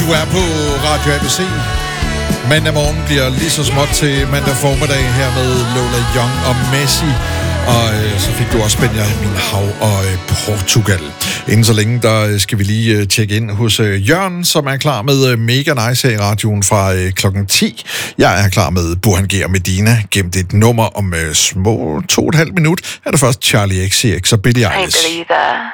er på Radio ABC. Mandag morgen bliver lige så småt til mandag formiddag her med Lola Young og Messi. Og så fik du også Benja Min Hav og Portugal. Inden så længe, der skal vi lige tjekke ind hos Jørgen, som er klar med Mega Nice her i radioen fra klokken 10. Jeg er klar med Burhan G. og Medina. Gemt et nummer om små 2,5 minut. Er det først Charlie XCX og Billie Eilish.